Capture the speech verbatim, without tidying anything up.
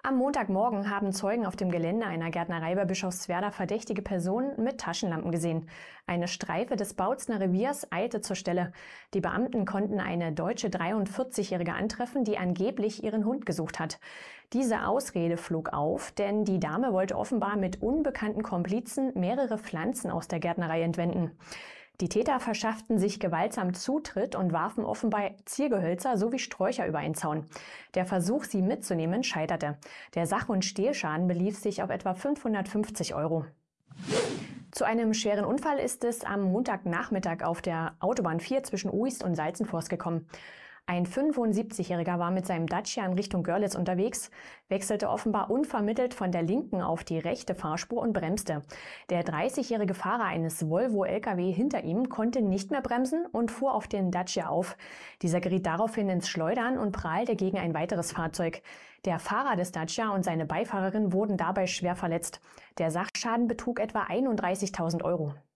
Am Montagmorgen haben Zeugen auf dem Gelände einer Gärtnerei bei Bischofswerda verdächtige Personen mit Taschenlampen gesehen. Eine Streife des Bautzner Reviers eilte zur Stelle. Die Beamten konnten eine deutsche dreiundvierzigjährige antreffen, die angeblich ihren Hund gesucht hat. Diese Ausrede flog auf, denn die Dame wollte offenbar mit unbekannten Komplizen mehrere Pflanzen aus der Gärtnerei entwenden. Die Täter verschafften sich gewaltsam Zutritt und warfen offenbar Ziergehölzer sowie Sträucher über einen Zaun. Der Versuch, sie mitzunehmen, scheiterte. Der Sach- und Stehlschaden belief sich auf etwa fünfhundertfünfzig Euro. Zu einem schweren Unfall ist es am Montagnachmittag auf der Autobahn vier zwischen Uist und Salzenforst gekommen. Ein fünfundsiebzigjähriger war mit seinem Dacia in Richtung Görlitz unterwegs, wechselte offenbar unvermittelt von der linken auf die rechte Fahrspur und bremste. Der dreißigjährige Fahrer eines Volvo-L K W hinter ihm konnte nicht mehr bremsen und fuhr auf den Dacia auf. Dieser geriet daraufhin ins Schleudern und prallte gegen ein weiteres Fahrzeug. Der Fahrer des Dacia und seine Beifahrerin wurden dabei schwer verletzt. Der Sachschaden betrug etwa einunddreißigtausend Euro.